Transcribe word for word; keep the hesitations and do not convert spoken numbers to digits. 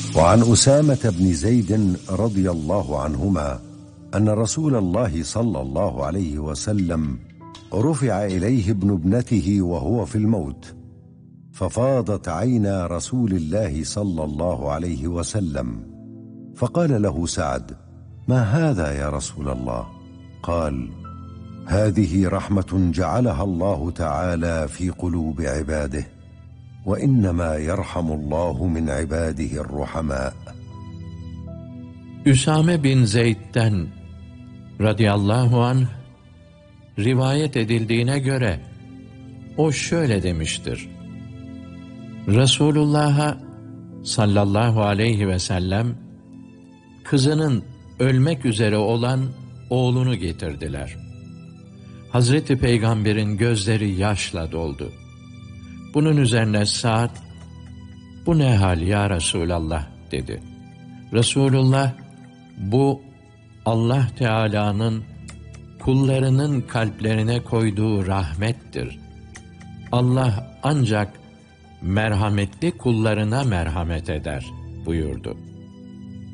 وعن أسامة بن زيد رضي الله عنهما أن رسول الله صلى الله عليه وسلم رفع إليه ابن ابنته وهو في الموت، ففاضت عينا رسول الله صلى الله عليه وسلم، فقال له سعد: ما هذا يا رسول الله؟ قال: هذه رحمة جعلها الله تعالى في قلوب عباده، وإنما يرحم الله من عباده الرحماء. Üsame bin Zeyd'den radıyallahu anh rivayet edildiğine göre o şöyle demiştir: Resulullah'a sallallahu aleyhi ve sellem kızının ölmek üzere olan oğlunu getirdiler. Hazreti Peygamber'in gözleri yaşla doldu. Bunun üzerine Sa'd, "Bu ne hal ya Resulallah?" dedi. Resulullah, "Bu Allah Teala'nın kullarının kalplerine koyduğu rahmettir. Allah ancak merhametli kullarına merhamet eder," buyurdu.